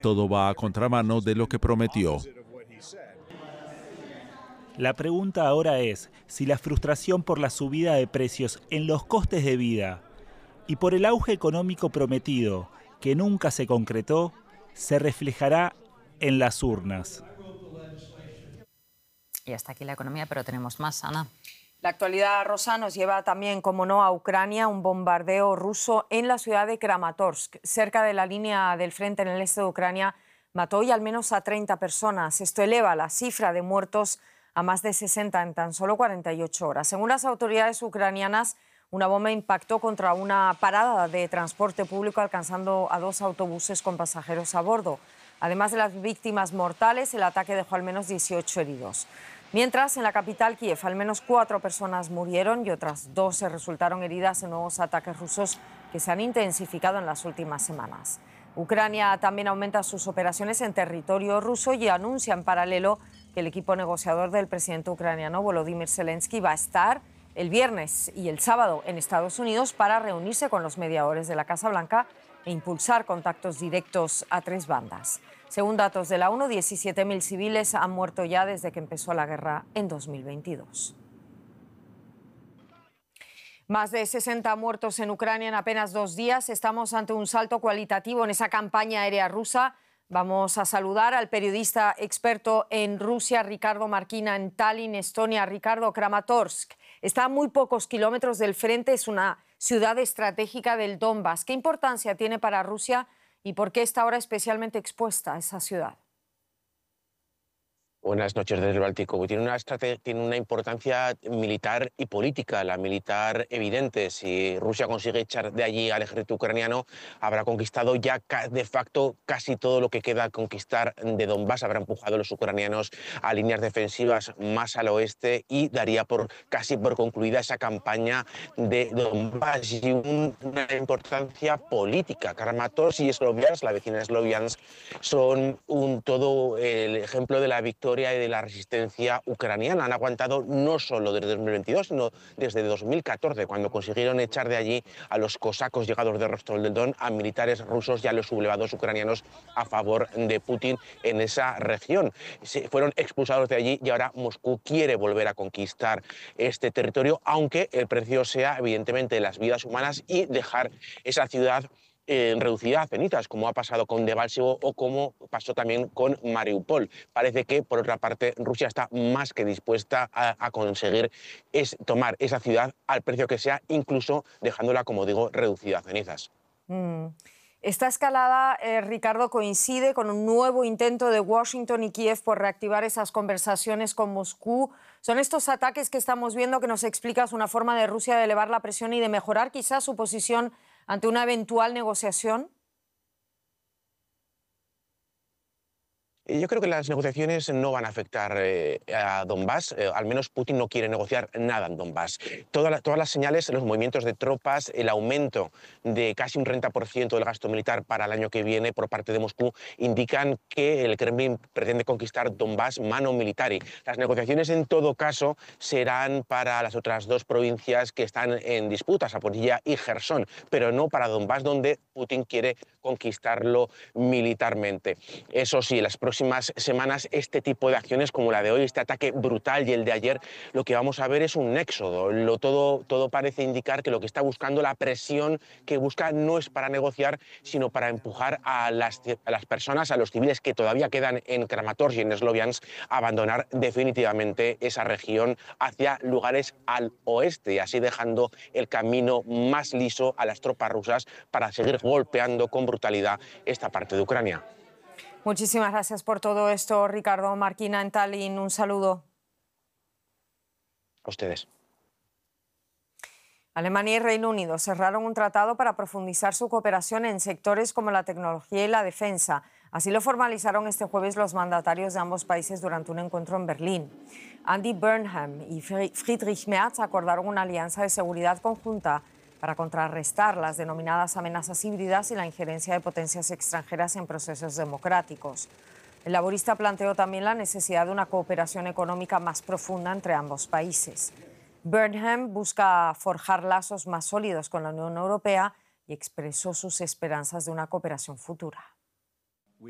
Todo va a contramano de lo que prometió. La pregunta ahora es si la frustración por la subida de precios en los costes de vida y por el auge económico prometido, que nunca se concretó, se reflejará en las urnas. Y hasta aquí la economía, pero tenemos más, Ana. La actualidad, Rosa, nos lleva también, como no, a Ucrania. Un bombardeo ruso en la ciudad de Kramatorsk, cerca de la línea del frente en el este de Ucrania, mató hoy al menos a 30 personas. Esto eleva la cifra de muertos a más de 60 en tan solo 48 horas. Según las autoridades ucranianas, una bomba impactó contra una parada de transporte público, alcanzando a 2 autobuses con pasajeros a bordo. Además de las víctimas mortales, el ataque dejó al menos 18 heridos. Mientras, en la capital, Kiev, al menos 4 personas murieron y otras 12 resultaron heridas en nuevos ataques rusos que se han intensificado en las últimas semanas. Ucrania también aumenta sus operaciones en territorio ruso y anuncia en paralelo que el equipo negociador del presidente ucraniano Volodymyr Zelensky va a estar el viernes y el sábado en Estados Unidos para reunirse con los mediadores de la Casa Blanca e impulsar contactos directos a 3 bandas. Según datos de la ONU, 17.000 civiles han muerto ya desde que empezó la guerra en 2022. Más de 60 muertos en Ucrania en apenas 2 días. Estamos ante un salto cualitativo en esa campaña aérea rusa. Vamos a saludar al periodista experto en Rusia, Ricardo Marquina, en Tallinn, Estonia. Ricardo, Kramatorsk está a muy pocos kilómetros del frente, es una ciudad estratégica del Donbass. ¿Qué importancia tiene para Rusia y por qué está ahora especialmente expuesta a esa ciudad? Buenas noches desde el Báltico. Tiene una importancia militar y política. La militar evidente. Si Rusia consigue echar de allí al ejército ucraniano, habrá conquistado ya de facto casi todo lo que queda a conquistar de Donbass. Habrá empujado a los ucranianos a líneas defensivas más al oeste y daría casi por concluida esa campaña de Donbass. Y una importancia política. Kramatorsk y Sloviansk, la vecina Sloviansk, son todo el ejemplo de la victoria y de la resistencia ucraniana. Han aguantado no solo desde 2022, sino desde 2014, cuando consiguieron echar de allí a los cosacos llegados de Rostov del Don, a militares rusos y a los sublevados ucranianos a favor de Putin en esa región. Fueron expulsados de allí y ahora Moscú quiere volver a conquistar este territorio, aunque el precio sea evidentemente las vidas humanas y dejar esa ciudad reducida a cenizas, como ha pasado con Debaltseve o como pasó también con Mariupol. Parece que, por otra parte, Rusia está más que dispuesta a conseguir tomar esa ciudad al precio que sea, incluso dejándola, como digo, reducida a cenizas. Esta escalada, Ricardo, coincide con un nuevo intento de Washington y Kiev por reactivar esas conversaciones con Moscú. ¿Son estos ataques que estamos viendo que nos explicas una forma de Rusia de elevar la presión y de mejorar quizás su posición ante una eventual negociación? Yo creo que las negociaciones no van a afectar a Donbass. Al menos Putin no quiere negociar nada en Donbass. Todas las señales, los movimientos de tropas, el aumento de casi un 30% del gasto militar para el año que viene por parte de Moscú indican que el Kremlin pretende conquistar Donbass mano militari. Las negociaciones, en todo caso, serán para las otras 2 provincias que están en disputa, Zaporilla y Jersón, pero no para Donbass, donde Putin quiere conquistarlo militarmente. Eso sí, las próximas semanas este tipo de acciones como la de hoy, este ataque brutal y el de ayer, lo que vamos a ver es un éxodo. Todo parece indicar que lo que está buscando, la presión que busca, no es para negociar, sino para empujar a las personas, a los civiles que todavía quedan en Kramatorsk y en Sloviansk, a abandonar definitivamente esa región hacia lugares al oeste, y así dejando el camino más liso a las tropas rusas para seguir golpeando con brutalidad esta parte de Ucrania. Muchísimas gracias por todo esto, Ricardo Marquina, en Tallinn. Un saludo. A ustedes. Alemania y Reino Unido cerraron un tratado para profundizar su cooperación en sectores como la tecnología y la defensa. Así lo formalizaron este jueves los mandatarios de ambos países durante un encuentro en Berlín. Andy Burnham y Friedrich Merz acordaron una alianza de seguridad conjunta para contrarrestar las denominadas amenazas híbridas y la injerencia de potencias extranjeras en procesos democráticos. El laborista planteó también la necesidad de una cooperación económica más profunda entre ambos países. Burnham busca forjar lazos más sólidos con la Unión Europea y expresó sus esperanzas de una cooperación futura.